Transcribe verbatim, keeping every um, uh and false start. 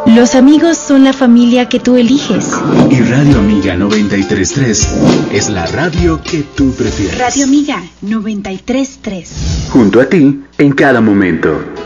Los amigos son la familia que tú eliges. Y Radio Amiga noventa y tres punto tres es la radio que tú prefieres. Radio Amiga noventa y tres punto tres. Junto a ti en cada momento.